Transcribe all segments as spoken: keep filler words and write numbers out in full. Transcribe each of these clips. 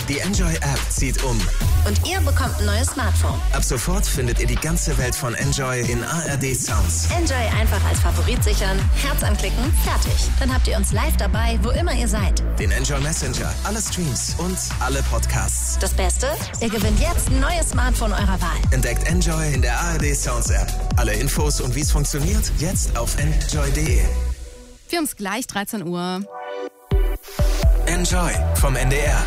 Die Enjoy-App zieht um. Und ihr bekommt ein neues Smartphone. Ab sofort findet ihr die ganze Welt von Enjoy in A R D Sounds. Enjoy einfach als Favorit sichern, Herz anklicken, fertig. Dann habt ihr uns live dabei, wo immer ihr seid. Den Enjoy Messenger, alle Streams und alle Podcasts. Das Beste? Ihr gewinnt jetzt ein neues Smartphone eurer Wahl. Entdeckt Enjoy in der A R D Sounds App. Alle Infos und wie es funktioniert, jetzt auf enjoy punkt de. Wir haben es gleich, dreizehn Uhr. Enjoy vom N D R.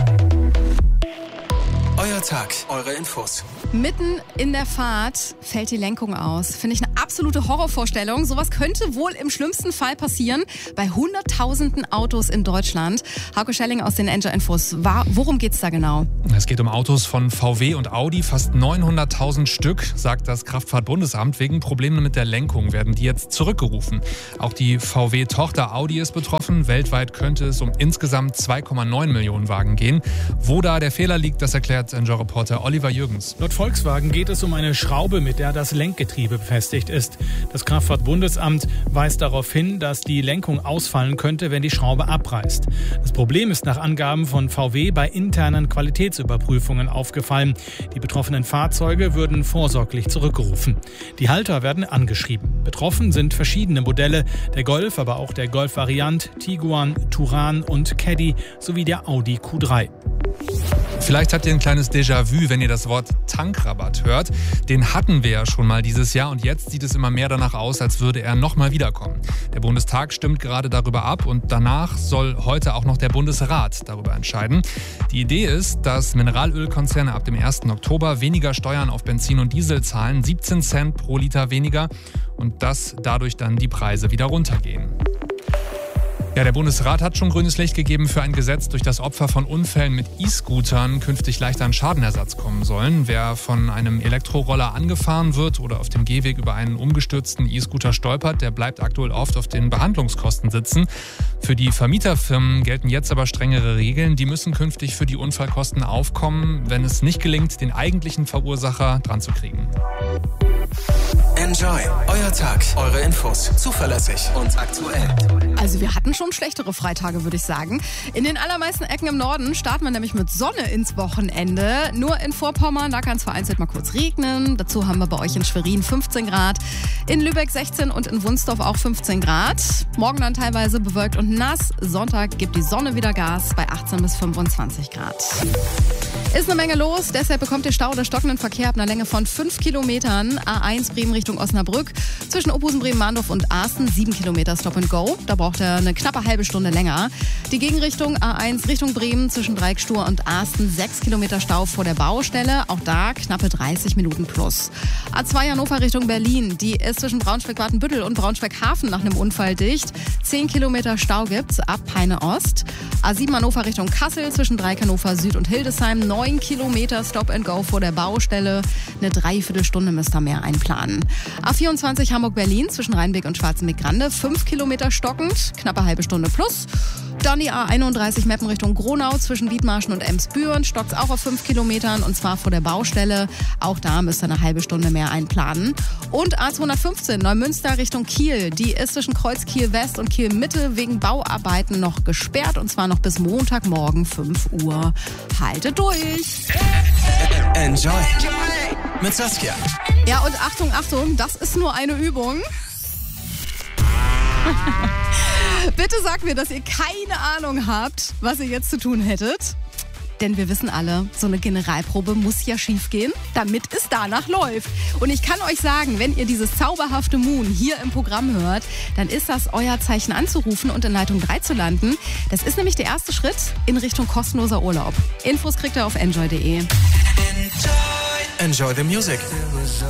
Euer Tag, eure Infos. Mitten in der Fahrt fällt die Lenkung aus. Finde ich eine absolute Horrorvorstellung. Sowas könnte wohl im schlimmsten Fall passieren bei hunderttausenden Autos in Deutschland. Hauke Schelling aus den Enjoy-Infos. Worum geht's da genau? Es geht um Autos von V W und Audi. Fast neunhunderttausend Stück, sagt das Kraftfahrtbundesamt. Wegen Problemen mit der Lenkung werden die jetzt zurückgerufen. Auch die V W-Tochter Audi ist betroffen. Weltweit könnte es um insgesamt zwei Komma neun Millionen Wagen gehen. Wo da der Fehler liegt, das erklärt Enjoy-Reporter Oliver Jürgens. Laut Volkswagen geht es um eine Schraube, mit der das Lenkgetriebe befestigt ist. Das Kraftfahrtbundesamt weist darauf hin, dass die Lenkung ausfallen könnte, wenn die Schraube abreißt. Das Problem ist nach Angaben von V W bei internen Qualitätsüberprüfungen aufgefallen. Die betroffenen Fahrzeuge würden vorsorglich zurückgerufen. Die Halter werden angeschrieben. Betroffen sind verschiedene Modelle, der Golf, aber auch der Golf-Variant, Tiguan, Touran und Caddy sowie der Audi Q drei. Vielleicht habt ihr ein kleines Déjà-vu, wenn ihr das Wort Tankrabatt hört. Den hatten wir ja schon mal dieses Jahr und jetzt sieht es immer mehr danach aus, als würde er nochmal wiederkommen. Der Bundestag stimmt gerade darüber ab und danach soll heute auch noch der Bundesrat darüber entscheiden. Die Idee ist, dass Mineralölkonzerne ab dem ersten Oktober weniger Steuern auf Benzin und Diesel zahlen, siebzehn Cent pro Liter weniger, und dass dadurch dann die Preise wieder runtergehen. Ja, der Bundesrat hat schon grünes Licht gegeben für ein Gesetz, durch das Opfer von Unfällen mit E-Scootern künftig leichter an Schadenersatz kommen sollen. Wer von einem Elektroroller angefahren wird oder auf dem Gehweg über einen umgestürzten E-Scooter stolpert, der bleibt aktuell oft auf den Behandlungskosten sitzen. Für die Vermieterfirmen gelten jetzt aber strengere Regeln. Die müssen künftig für die Unfallkosten aufkommen, wenn es nicht gelingt, den eigentlichen Verursacher dran zu kriegen. Enjoy, euer Tag, eure Infos, zuverlässig und aktuell. Also wir hatten schon schlechtere Freitage, würde ich sagen. In den allermeisten Ecken im Norden starten wir nämlich mit Sonne ins Wochenende. Nur in Vorpommern, da kann es vereinzelt mal kurz regnen. Dazu haben wir bei euch in Schwerin fünfzehn Grad, in Lübeck sechzehn und in Wunsdorf auch fünfzehn Grad. Morgen dann teilweise bewölkt und nass. Sonntag gibt die Sonne wieder Gas bei achtzehn bis fünfundzwanzig Grad. Ist eine Menge los, deshalb bekommt ihr Stau oder stockenden Verkehr ab einer Länge von fünf Kilometern. A eins Bremen Richtung Osnabrück. Zwischen Obusen, Bremen-Mahndorf und Asten sieben Kilometer Stop and Go. Da braucht er eine knappe halbe Stunde länger. Die Gegenrichtung A eins Richtung Bremen zwischen Dreieckstur und Asten sechs Kilometer Stau vor der Baustelle. Auch da knappe dreißig Minuten plus. A zwei Hannover Richtung Berlin. Die ist zwischen Braunschweig-Watenbüttel und Braunschweig-Hafen nach einem Unfall dicht. zehn Kilometer Stau gibt's ab Peine Ost. A sieben Hannover Richtung Kassel zwischen Dreieck Hannover Süd und Hildesheim. neun Kilometer Stop and Go vor der Baustelle. Eine Dreiviertelstunde müsst ihr mehr einplanen. A vierundzwanzig Hamburg-Berlin zwischen Rheinbeck und Schwarzenbeck-Grande. fünf Kilometer stockend, knappe halbe Stunde plus. Dann die A einunddreißig Meppen Richtung Gronau zwischen Wiedmarschen und Emsbüren. Stockt's auch auf fünf Kilometern und zwar vor der Baustelle. Auch da müsst ihr eine halbe Stunde mehr einplanen. Und A zweihundertfünfzehn Neumünster Richtung Kiel. Die ist zwischen Kreuz Kiel West und Kiel Mitte wegen Bauarbeiten noch gesperrt. Und zwar noch bis Montagmorgen fünf Uhr. Haltet durch! Enjoy mit Saskia. Ja, und Achtung, Achtung, das ist nur eine Übung. Bitte sagt mir, dass ihr keine Ahnung habt, was ihr jetzt zu tun hättet. Denn wir wissen alle, so eine Generalprobe muss ja schief gehen, damit es danach läuft. Und ich kann euch sagen, wenn ihr dieses zauberhafte Moon hier im Programm hört, dann ist das euer Zeichen anzurufen und in Leitung drei zu landen. Das ist nämlich der erste Schritt in Richtung kostenloser Urlaub. Infos kriegt ihr auf enjoy punkt de. Enjoy the music.